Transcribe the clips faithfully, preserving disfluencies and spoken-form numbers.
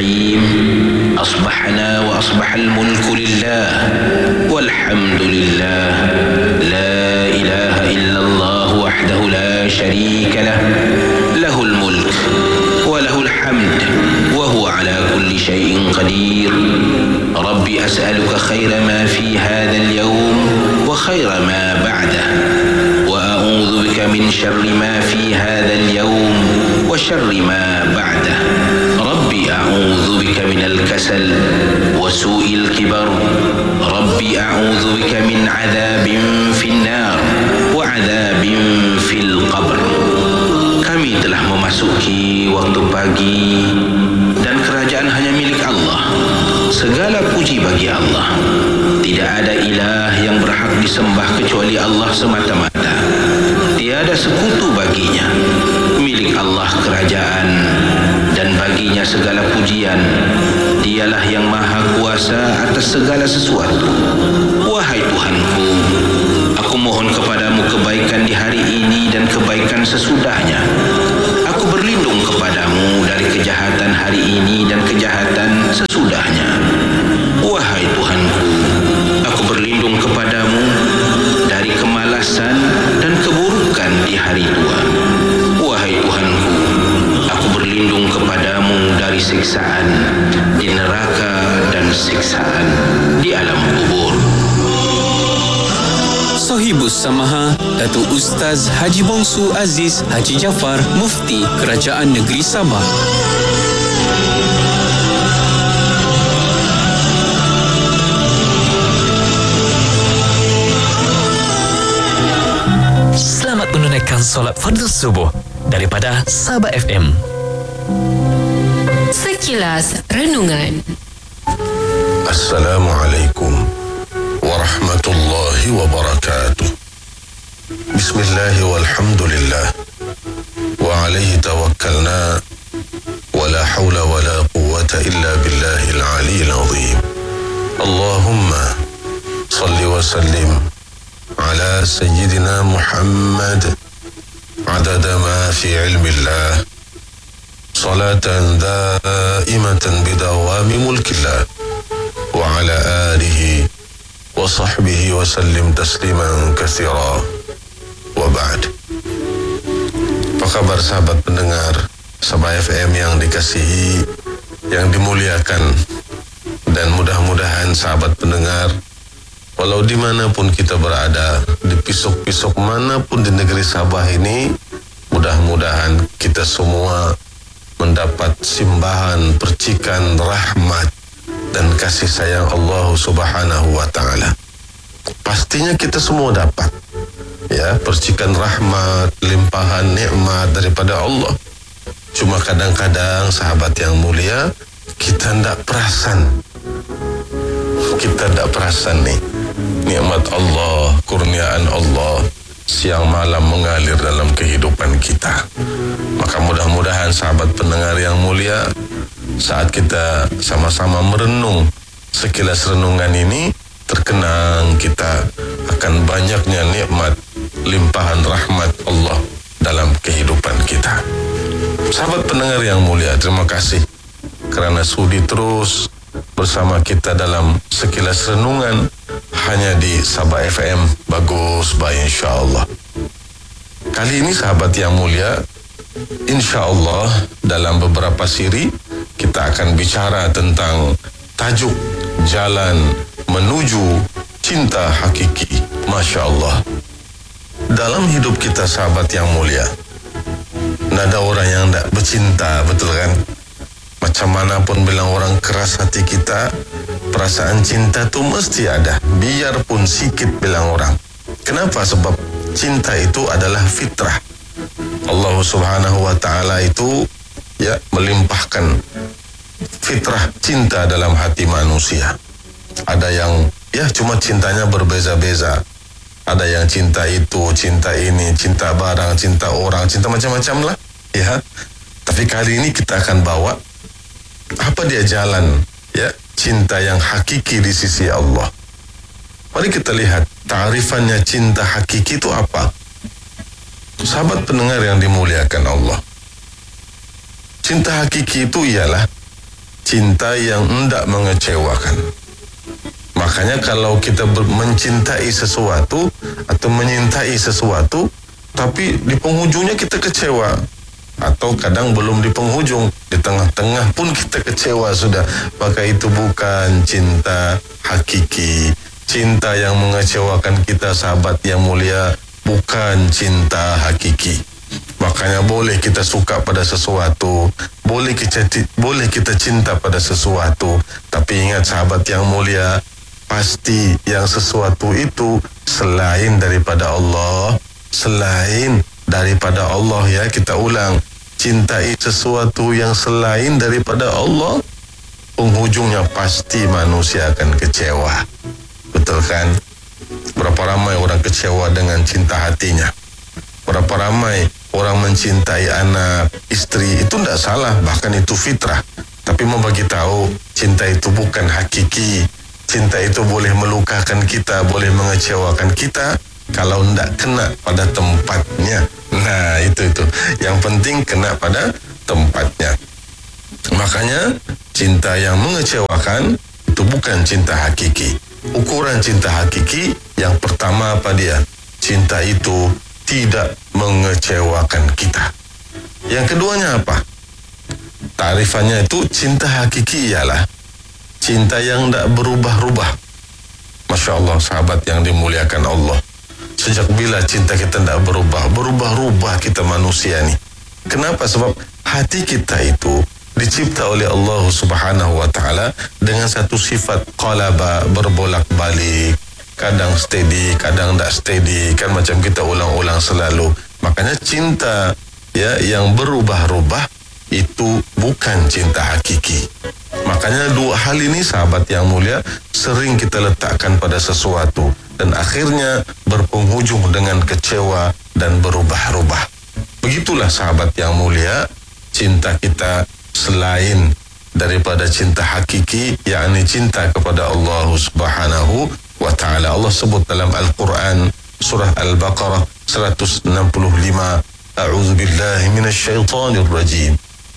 الكريم. أصبحنا وأصبح الملك لله والحمد لله، لا إله إلا الله وحده لا شريك له، له الملك وله الحمد وهو على كل شيء قدير. رب أسألك خير ما في هذا اليوم وخير ما بعده، وأعوذ بك من شر ما في هذا اليوم وشر ما بعده. ربي أعوذ بك من الكسل وسوء الكبر. ربي أعوذ بك من عذاب في النار وعذاب في القبر. Kami telah memasuki waktu pagi dan kerajaan hanya milik Allah. Segala puji bagi Allah. Tidak ada ilah yang berhak disembah kecuali Allah semata-mata. Tiada sekutu baginya. Milik Allah kerajaan dan baginya segala pujian. Dialah yang maha kuasa atas segala sesuatu. Wahai Tuhanku, aku mohon kepadamu kebaikan di hari ini dan kebaikan sesudahnya. Aku berlindung kepadamu dari kejahatan hari ini dan kejahatan sesudahnya. Wahai Tuhanku, aku berlindung kepadamu dari kemalasan dan keburukan di hari tua. Wahai Tuhanku, aku berlindung kepadamu dari siksaan di neraka dan siksaan di alam kubur. Sohibus Samaha, Datuk Ustaz Haji Bongsu Aziz Haji Jaafar, Mufti Kerajaan Negeri Sabah. Selamat menunaikan solat fardu subuh daripada Sabah F M. Sekilas renungan. Assalamualaikum warahmatullahi wabarakatuh. Bismillah walhamdulillah wa alaihi tawakkalna wa la hawla wa la quwwata illa billahil aliyyil azim. Allahumma salli wa sallim ala sayyidina Muhammad adada ma fi ilmillah salatan daimatan bidawami mulkillah wa ala alihi wa sahbihi wa sallim tasliman katsira. Wa ba'd. Apa kabar sahabat pendengar Sabah F M yang dikasihi, yang dimuliakan, dan mudah-mudahan sahabat pendengar, walau dimanapun kita berada, di pisuk-pisuk manapun di negeri Sabah ini, mudah-mudahan kita semua mendapat simbahan, percikan rahmat dan kasih sayang Allah Subhanahu wa Ta'ala. Pastinya kita semua dapat, ya, percikan rahmat, limpahan nikmat daripada Allah. Cuma kadang-kadang sahabat yang mulia, kita tidak perasan, kita tidak perasan nih nikmat Allah, kurniaan Allah siang malam mengalir dalam kehidupan kita. Maka mudah-mudahan sahabat pendengar yang mulia, saat kita sama-sama merenung sekilas renungan ini, terkenang kita akan banyaknya nikmat, limpahan rahmat Allah dalam kehidupan kita. Sahabat pendengar yang mulia, terima kasih kerana sudi terus bersama kita dalam sekilas renungan hanya di Sabah F M. Bagus, baik, insyaAllah. Kali ini sahabat yang mulia, insyaAllah dalam beberapa siri kita akan bicara tentang tajuk jalan menuju cinta hakiki. Masya Allah. Dalam hidup kita sahabat yang mulia, tidak ada orang yang tidak bercinta, betul kan? Macam mana pun bilang orang keras hati kita, perasaan cinta tu mesti ada, biarpun sikit bilang orang. Kenapa? Sebab cinta itu adalah fitrah. Allah Subhanahu wa Ta'ala itu, ya, melimpahkan fitrah cinta dalam hati manusia. Ada yang, ya, cuma cintanya berbeza-beza. Ada yang cinta itu, cinta ini, cinta barang, cinta orang, cinta macam-macam lah, ya. Tapi kali ini kita akan bawa apa dia jalan, ya, cinta yang hakiki di sisi Allah. Mari kita lihat ta'rifannya cinta hakiki itu apa. Sahabat pendengar yang dimuliakan Allah, cinta hakiki itu ialah cinta yang hendak mengecewakan. Makanya kalau kita ber- mencintai sesuatu atau menyintai sesuatu, tapi di penghujungnya kita kecewa, atau kadang belum di penghujung, di tengah-tengah pun kita kecewa sudah, maka itu bukan cinta hakiki. Cinta yang mengecewakan kita, sahabat yang mulia, bukan cinta hakiki. Makanya boleh kita suka pada sesuatu, boleh kita, boleh kita cinta pada sesuatu, tapi ingat sahabat yang mulia, pasti yang sesuatu itu selain daripada Allah, selain daripada Allah ya, kita ulang, cintai sesuatu yang selain daripada Allah, penghujungnya pasti manusia akan kecewa. Betul kan? Berapa ramai orang kecewa dengan cinta hatinya. Berapa ramai orang mencintai anak, istri, itu tidak salah, bahkan itu fitrah. Tapi membagi tahu, cinta itu bukan hakiki. Cinta itu boleh melukakan kita, boleh mengecewakan kita kalau tidak kena pada tempatnya. Nah, itu itu. Yang penting kena pada tempatnya. Makanya cinta yang mengecewakan itu bukan cinta hakiki. Ukuran cinta hakiki yang pertama apa dia? Cinta itu tidak mengecewakan kita. Yang keduanya apa? Tarifannya itu cinta hakiki ialah cinta yang tidak berubah-ubah. Masya Allah, sahabat yang dimuliakan Allah. Sejak bila cinta kita tidak berubah? Berubah-ubah kita manusia ni. Kenapa? Sebab hati kita itu dicipta oleh Allah Subhanahu wa taala dengan satu sifat qalaba, berbolak-balik, kadang steady, kadang tak steady, kan macam kita ulang-ulang selalu. Makanya cinta ya yang berubah-ubah itu bukan cinta hakiki. Makanya dua hal ini sahabat yang mulia sering kita letakkan pada sesuatu dan akhirnya berpenghujung dengan kecewa dan berubah-ubah. Begitulah sahabat yang mulia, cinta kita selain daripada cinta hakiki, yakni cinta kepada Allah Subhanahu wa taala. Allah sebut dalam Al-Quran surah Al-Baqarah seratus enam puluh lima, A'udzu billahi minasyaitonir rajim.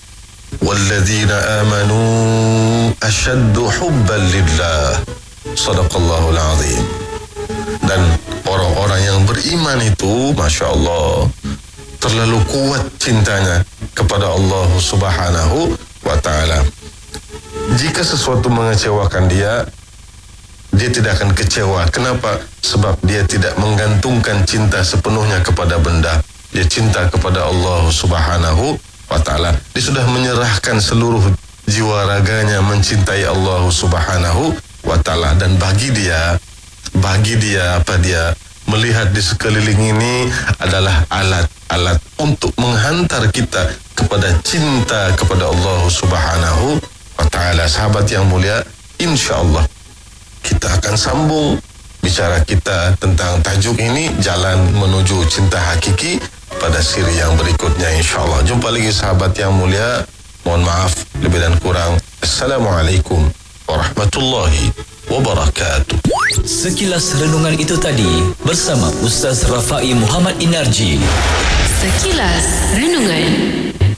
Walladzina amanu ashaddu hubban lillah. Shadaqallahul azim. Dan orang-orang yang beriman itu, Masya Allah, terlalu kuat cintanya kepada Allah Subhanahu wa ta'ala. Jika sesuatu mengecewakan dia, dia tidak akan kecewa. Kenapa? Sebab dia tidak menggantungkan cinta sepenuhnya kepada benda. Dia cinta kepada Allah Subhanahu wa ta'ala. Dia sudah menyerahkan seluruh jiwa raganya mencintai Allah Subhanahu wa ta'ala. Dan bagi dia, bagi dia apa dia melihat di sekeliling ini adalah alat-alat untuk menghantar kita kepada cinta kepada Allah Subhanahu wa ta'ala. Sahabat yang mulia, insya-Allah kita akan sambung bicara kita tentang tajuk ini, jalan menuju cinta hakiki, pada siri yang berikutnya insya-Allah. Jumpa lagi sahabat yang mulia. Mohon maaf lebih dan kurang. Assalamualaikum warahmatullahi wabarakatuh. Sekilas renungan itu tadi bersama Ustaz Rafai Muhammad Inarji. Sekilas Renungan.